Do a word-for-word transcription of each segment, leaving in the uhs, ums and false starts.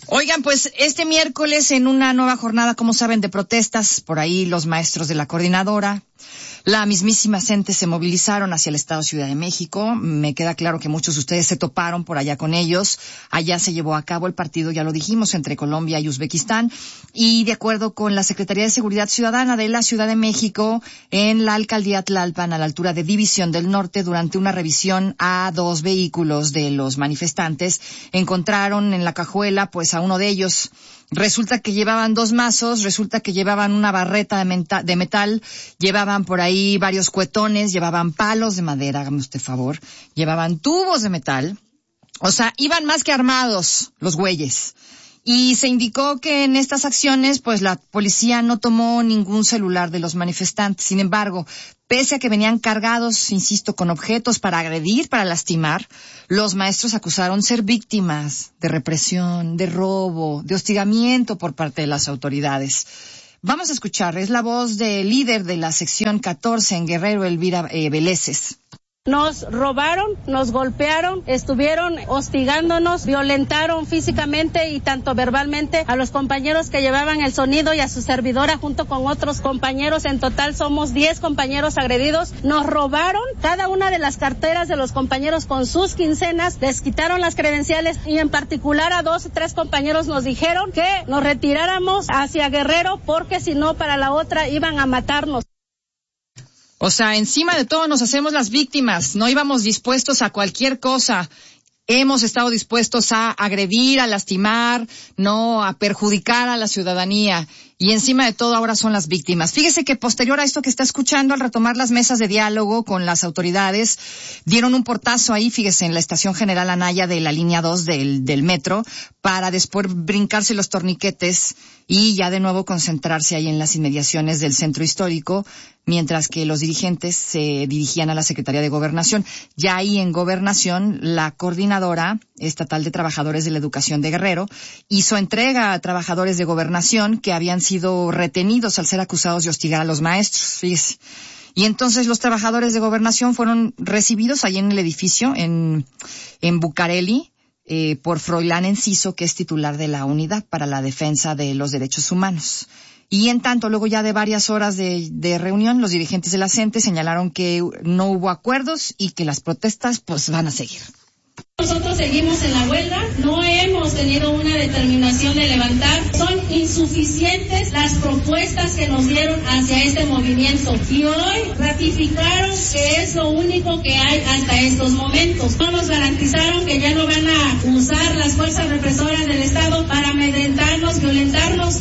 Oigan, pues este miércoles en una nueva jornada, como saben, de protestas, por ahí los maestros de la coordinadora, la mismísima gente se movilizaron hacia el Estado Ciudad de México. Me queda claro que muchos de ustedes se toparon por allá con ellos. Allá se llevó a cabo el partido, ya lo dijimos, entre Colombia y Uzbekistán. Y de acuerdo con la Secretaría de Seguridad Ciudadana de la Ciudad de México, en la alcaldía Tlalpan, a la altura de División del Norte, durante una revisión a dos vehículos de los manifestantes, encontraron en la cajuela pues a uno de ellos. Resulta que llevaban dos mazos, resulta que llevaban una barreta de, menta- de metal, llevaban por ahí varios cuetones, llevaban palos de madera, hágame usted favor, llevaban tubos de metal, o sea, iban más que armados los güeyes. Y se indicó que en estas acciones, pues la policía no tomó ningún celular de los manifestantes. Sin embargo, pese a que venían cargados, insisto, con objetos para agredir, para lastimar, los maestros acusaron ser víctimas de represión, de robo, de hostigamiento por parte de las autoridades. Vamos a escuchar, es la voz del líder de la sección catorce en Guerrero, Elvira eh, Veleses. Nos robaron, nos golpearon, estuvieron hostigándonos, violentaron físicamente y tanto verbalmente a los compañeros que llevaban el sonido y a su servidora junto con otros compañeros. En total somos diez compañeros agredidos. Nos robaron cada una de las carteras de los compañeros con sus quincenas, les quitaron las credenciales y en particular a dos o tres compañeros nos dijeron que nos retiráramos hacia Guerrero porque si no para la otra iban a matarnos. O sea, encima de todo nos hacemos las víctimas, no íbamos dispuestos a cualquier cosa. Hemos estado dispuestos a agredir, a lastimar, no a perjudicar a la ciudadanía. Y encima de todo ahora son las víctimas. Fíjese que posterior a esto que está escuchando, al retomar las mesas de diálogo con las autoridades, dieron un portazo ahí, fíjese, en la estación General Anaya de la línea dos del, del metro, para después brincarse los torniquetes y ya de nuevo concentrarse ahí en las inmediaciones del centro histórico, mientras que los dirigentes se dirigían a la Secretaría de Gobernación. Ya ahí en Gobernación, la coordinadora estatal de trabajadores de la educación de Guerrero hizo entrega a trabajadores de Gobernación que habían sido retenidos al ser acusados de hostigar a los maestros, fíjese. Y entonces los trabajadores de Gobernación fueron recibidos allí en el edificio, en, en Bucareli, eh, por Froilán Enciso, que es titular de la Unidad para la Defensa de los Derechos Humanos. Y en tanto, luego ya de varias horas de, de reunión, los dirigentes de la CENTE señalaron que no hubo acuerdos y que las protestas pues van a seguir. Nosotros seguimos en la huelga, no hemos tenido una determinación de levantar, son insuficientes las propuestas que nos dieron hacia este movimiento y hoy ratificaron que es lo único que hay hasta estos momentos. No nos garantizaron que ya no van a usar las fuerzas represoras del Estado para amedrentarnos, violentarnos.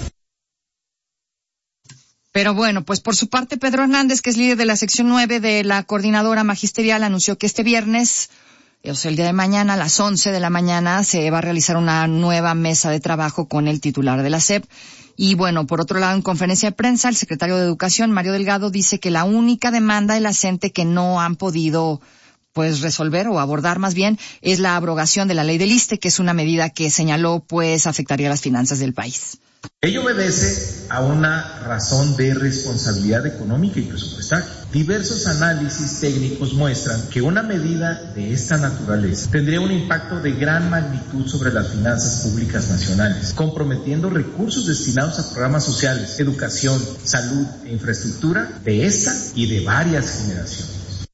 Pero bueno, pues por su parte Pedro Hernández, que es líder de la sección nueve de la coordinadora magisterial, anunció que este viernes, o sea, el día de mañana, a las once de la mañana, se va a realizar una nueva mesa de trabajo con el titular de la S E P. Y bueno, por otro lado, en conferencia de prensa, el secretario de Educación, Mario Delgado, dice que la única demanda de la CENTE que no han podido pues resolver o abordar más bien es la abrogación de la ley del ISSSTE, que es una medida que señaló pues afectaría las finanzas del país. Ello obedece a una razón de responsabilidad económica y presupuestaria. Diversos análisis técnicos muestran que una medida de esta naturaleza tendría un impacto de gran magnitud sobre las finanzas públicas nacionales, comprometiendo recursos destinados a programas sociales, educación, salud e infraestructura de esta y de varias generaciones.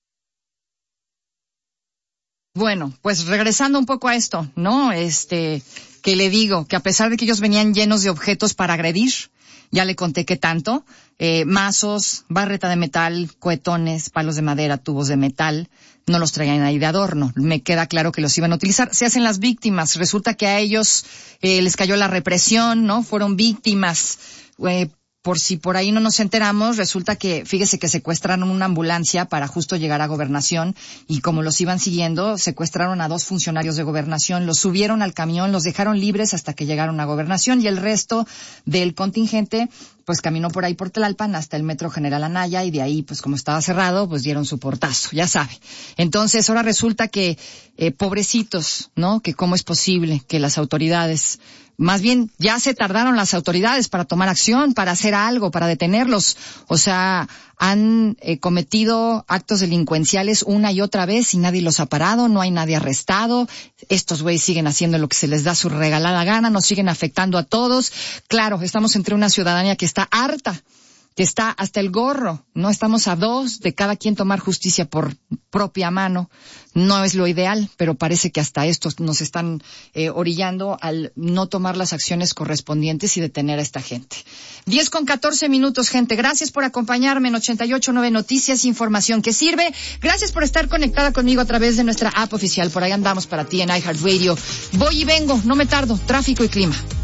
Bueno, pues regresando un poco a esto, ¿no? Este, que le digo que a pesar de que ellos venían llenos de objetos para agredir, ya le conté que tanto, eh, mazos, barreta de metal, cohetones, palos de madera, tubos de metal, no los traían ahí de adorno. Me queda claro que los iban a utilizar. Se hacen las víctimas. Resulta que a ellos eh, les cayó la represión, ¿no? Fueron víctimas. Eh, Por si por ahí no nos enteramos, resulta que, fíjese que secuestraron una ambulancia para justo llegar a Gobernación y como los iban siguiendo, secuestraron a dos funcionarios de Gobernación, los subieron al camión, los dejaron libres hasta que llegaron a Gobernación y el resto del contingente pues caminó por ahí por Tlalpan hasta el Metro General Anaya y de ahí, pues como estaba cerrado, pues dieron su portazo, ya sabe. Entonces ahora resulta que, eh, pobrecitos, ¿no? Que cómo es posible que las autoridades, más bien ya se tardaron las autoridades para tomar acción, para hacer algo, para detenerlos. O sea, han eh, cometido actos delincuenciales una y otra vez y nadie los ha parado, no hay nadie arrestado. Estos güeyes siguen haciendo lo que se les da su regalada gana, nos siguen afectando a todos. Claro, estamos entre una ciudadanía que está harta, que está hasta el gorro. No estamos a dos de cada quien tomar justicia por propia mano. No es lo ideal, pero parece que hasta estos nos están eh, orillando al no tomar las acciones correspondientes y detener a esta gente. diez con catorce minutos, gente. Gracias por acompañarme en ochenta y ocho punto nueve Noticias, información que sirve. Gracias por estar conectada conmigo a través de nuestra app oficial. Por ahí andamos para ti en iHeartRadio. Voy y vengo, no me tardo. Tráfico y clima.